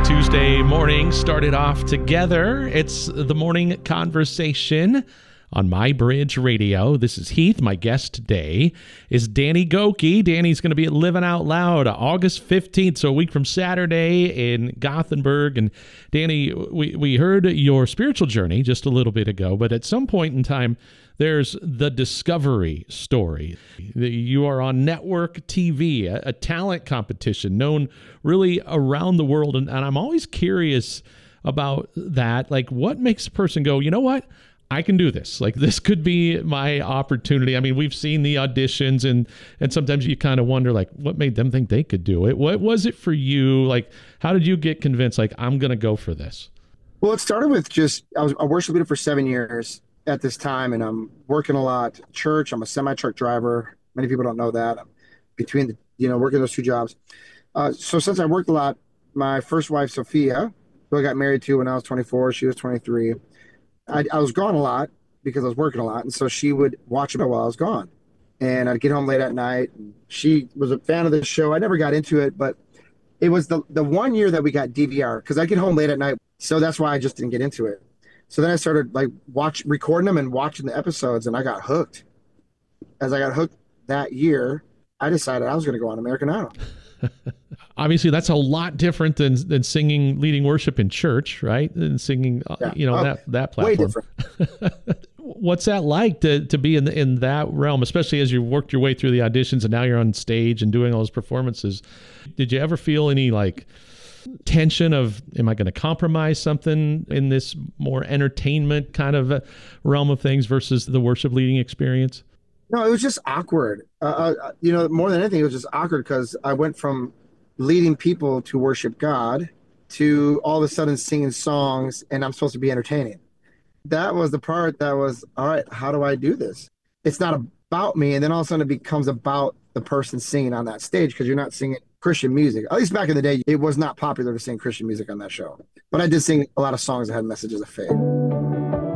Tuesday morning started off together. It's the morning conversation on My Bridge Radio. This is Heath. My guest today is Danny Gokey. Danny's going to be at Living Out Loud August 15th, so a week from Saturday in Gothenburg. And Danny, we heard your spiritual journey just a little bit ago, but at some point in time, there's the discovery story. You are on network TV, a talent competition known really around the world. And I'm always curious about that. Like, what makes a person go, you know what? I can do this. Like, this could be my opportunity. I mean, we've seen the auditions and sometimes you kind of wonder, like, what made them think they could do it? What was it for you? Like, how did you get convinced, like, I'm going to go for this? Well, it started with I was a worship leader for 7 years at this time, and I'm working a lot. Church, I'm a semi-truck driver. Many people don't know that. I'm between working those two jobs. So since I worked a lot, my first wife, Sophia, who I got married to when I was 24, she was 23. I was gone a lot because I was working a lot, and so she would watch it while I was gone. And I'd get home late at night. And she was a fan of the show. I never got into it, but it was the 1 year that we got DVR because I'd get home late at night. So that's why I just didn't get into it. So then I started recording them and watching the episodes, and I got hooked. As I got hooked that year, I decided I was going to go on American Idol. Obviously, that's a lot different than singing, leading worship in church, right? And singing, that platform. Way different. What's that like to be in that realm, especially as you worked your way through the auditions and now you're on stage and doing all those performances? Did you ever feel any tension of, am I going to compromise something in this more entertainment kind of realm of things versus the worship leading experience? No, it was just awkward. More than anything, it was just awkward because I went from leading people to worship God to all of a sudden singing songs, and I'm supposed to be entertaining. That was the part that was, all right, how do I do this? It's not about me, and then all of a sudden it becomes about the person singing on that stage because you're not singing Christian music. At least back in the day, it was not popular to sing Christian music on that show. But I did sing a lot of songs that had messages of faith.